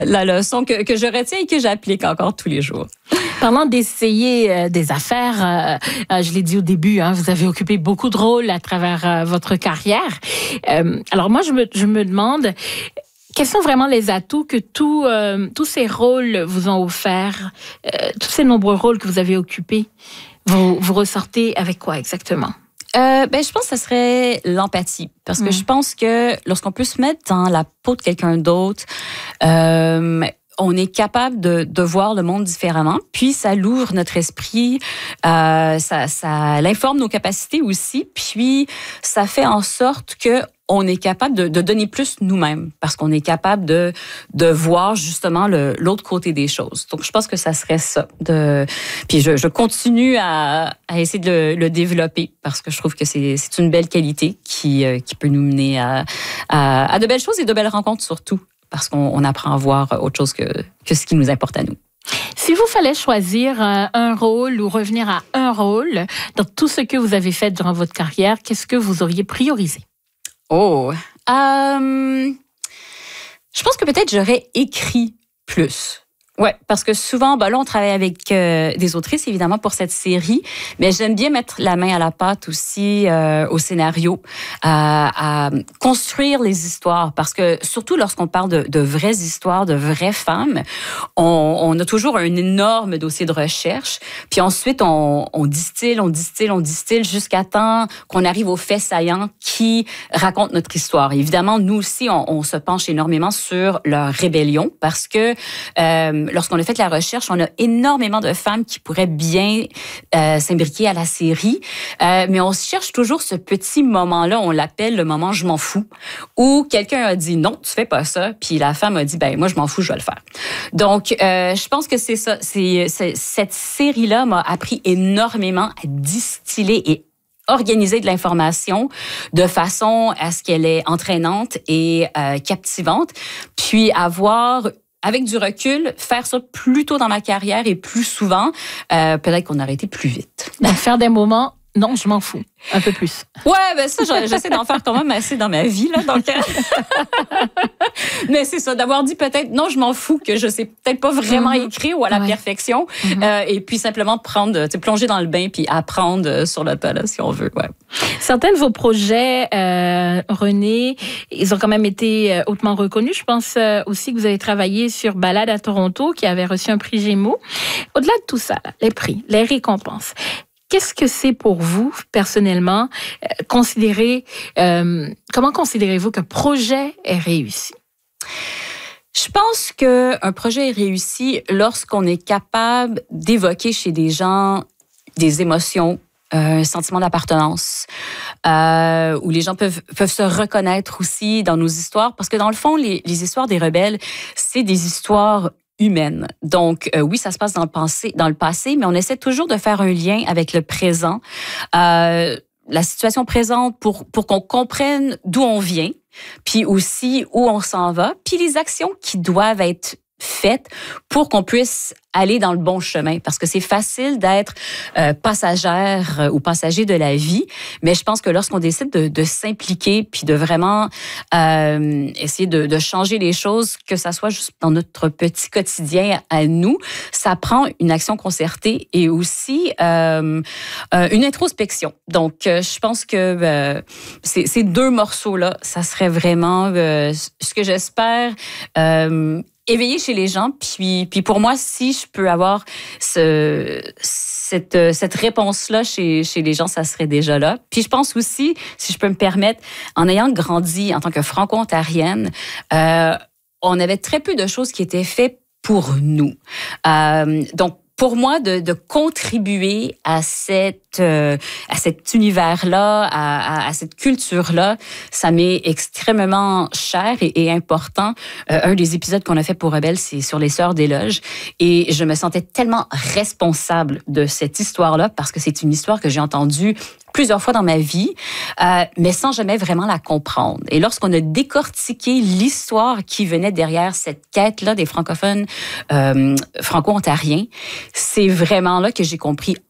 la leçon que je retiens et que j'applique encore tous les jours. Parlant d'essayer des affaires, je l'ai dit au début, vous avez occupé beaucoup de rôles à travers votre carrière. Alors moi, je me demande, quels sont vraiment les atouts que tous ces rôles vous ont offerts, tous ces nombreux rôles que vous avez occupés, vous ressortez avec quoi exactement? Je pense que ce serait l'empathie. Parce que je pense que lorsqu'on peut se mettre dans la peau de quelqu'un d'autre, on est capable de voir le monde différemment. Puis, ça l'ouvre notre esprit, ça l'informe nos capacités aussi. Puis, ça fait en sorte que on est capable de donner plus nous-mêmes parce qu'on est capable de voir justement l'autre côté des choses. Donc, je pense que ça serait ça. Puis, je continue à essayer de le développer parce que je trouve que c'est une belle qualité qui peut nous mener à de belles choses et de belles rencontres surtout parce qu'on apprend à voir autre chose que ce qui nous importe à nous. Si vous fallait choisir un rôle ou revenir à un rôle dans tout ce que vous avez fait durant votre carrière, qu'est-ce que vous auriez priorisé? Je pense que peut-être j'aurais écrit plus. Ouais, parce que souvent, là, on travaille avec des autrices, évidemment, pour cette série, mais j'aime bien mettre la main à la pâte aussi au scénario, à construire les histoires, parce que surtout lorsqu'on parle de vraies histoires, de vraies femmes, on a toujours un énorme dossier de recherche, puis ensuite, on distille jusqu'à temps qu'on arrive aux faits saillants qui racontent notre histoire. Évidemment, nous aussi, on se penche énormément sur leur rébellion, parce que lorsqu'on a fait la recherche, on a énormément de femmes qui pourraient bien s'imbriquer à la série, mais on cherche toujours ce petit moment-là, on l'appelle le moment « je m'en fous », où quelqu'un a dit « non, tu fais pas ça », puis la femme a dit « moi, je m'en fous, je vais le faire ». Donc, je pense que c'est ça. Cette série-là m'a appris énormément à distiller et organiser de l'information de façon à ce qu'elle est entraînante et captivante, puis avec du recul, faire ça plus tôt dans ma carrière et plus souvent, peut-être qu'on aurait été plus vite. Faire des moments, non, je m'en fous. Un peu plus. Ouais, ça, j'essaie d'en faire quand même assez dans ma vie, là. Donc, mais c'est ça, d'avoir dit peut-être, non, je m'en fous, que je sais peut-être pas vraiment écrire ou à la perfection. Et puis simplement plonger dans le bain puis apprendre sur le tas, là, si on veut. Ouais. Certains de vos projets, Renée, ils ont quand même été hautement reconnus. Je pense aussi que vous avez travaillé sur Balade à Toronto, qui avait reçu un prix Gémeaux. Au-delà de tout ça, là, les prix, les récompenses, qu'est-ce que c'est pour vous, personnellement, comment considérez-vous qu'un projet est réussi? Je pense qu'un projet est réussi lorsqu'on est capable d'évoquer chez des gens des émotions, un sentiment d'appartenance, où les gens peuvent se reconnaître aussi dans nos histoires. Parce que dans le fond, les histoires des rebelles, c'est des histoires humaine. Donc, oui, ça se passe dans le passé, mais on essaie toujours de faire un lien avec le présent, la situation présente pour qu'on comprenne d'où on vient, puis aussi où on s'en va, puis les actions qui doivent être faites pour qu'on puisse aller dans le bon chemin. Parce que c'est facile d'être passagère ou passager de la vie, mais je pense que lorsqu'on décide de s'impliquer puis de vraiment essayer de changer les choses, que ça soit juste dans notre petit quotidien à nous, ça prend une action concertée et aussi une introspection. Donc, je pense que ces deux morceaux-là, ça serait vraiment ce que j'espère éveiller chez les gens. Puis pour moi, si je peux avoir cette réponse-là chez les gens, ça serait déjà là. Puis je pense aussi, si je peux me permettre, en ayant grandi en tant que franco-ontarienne, on avait très peu de choses qui étaient faites pour nous. Donc, pour moi, de contribuer à cet univers-là, à cette culture-là, ça m'est extrêmement cher et important. Un des épisodes qu'on a fait pour Rebelle, c'est sur les Sœurs des Loges. Et je me sentais tellement responsable de cette histoire-là parce que c'est une histoire que j'ai entendue plusieurs fois dans ma vie, mais sans jamais vraiment la comprendre. Et lorsqu'on a décortiqué l'histoire qui venait derrière cette quête-là des francophones franco-ontariens, c'est vraiment là que j'ai compris,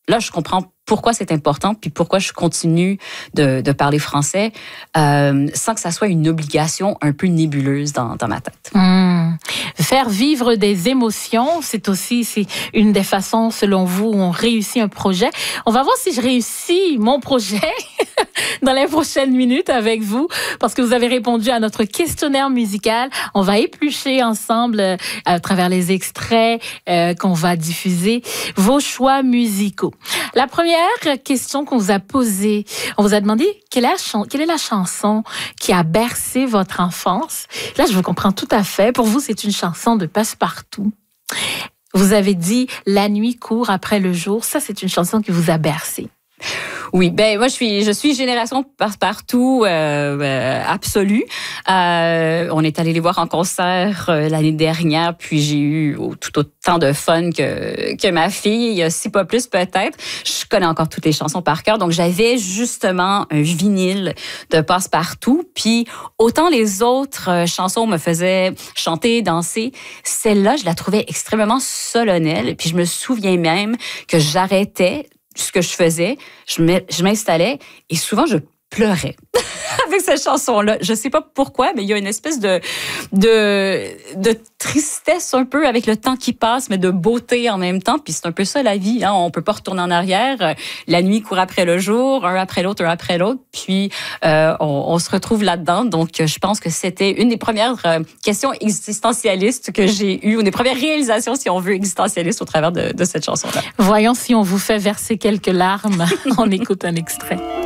là, je comprends pourquoi c'est important, puis pourquoi je continue de parler français sans que ça soit une obligation un peu nébuleuse dans ma tête. Faire vivre des émotions, c'est une des façons, selon vous, où on réussit un projet. On va voir si je réussis mon projet dans les prochaines minutes avec vous, parce que vous avez répondu à notre questionnaire musical. On va éplucher ensemble, à travers les extraits qu'on va diffuser, vos choix musicaux. La première question qu'on vous a posée, on vous a demandé quelle est la chanson qui a bercé votre enfance. Là, je vous comprends tout à fait. Pour vous, c'est une chanson de Passepartout. Vous avez dit « La nuit court après le jour ». Ça, c'est une chanson qui vous a bercé. Oui, ben moi je suis génération Passepartout absolue. On est allé les voir en concert l'année dernière, puis j'ai eu tout autant de fun que ma fille, si pas plus peut-être. Je connais encore toutes les chansons par cœur, donc j'avais justement un vinyle de Passepartout, puis autant les autres chansons me faisaient chanter, danser, celle-là je la trouvais extrêmement solennelle, puis je me souviens même que j'arrêtais ce que je faisais, je m'installais et souvent je pleurais avec cette chanson-là. Je sais pas pourquoi, mais il y a une espèce de tristesse un peu avec le temps qui passe, mais de beauté en même temps. Puis c'est un peu ça la vie, hein. On peut pas retourner en arrière. La nuit court après le jour, un après l'autre. Puis on se retrouve là-dedans. Donc je pense que c'était une des premières questions existentialistes que j'ai eues, une des premières réalisations, si on veut, existentialistes au travers de cette chanson-là. Voyons si on vous fait verser quelques larmes. On écoute un extrait.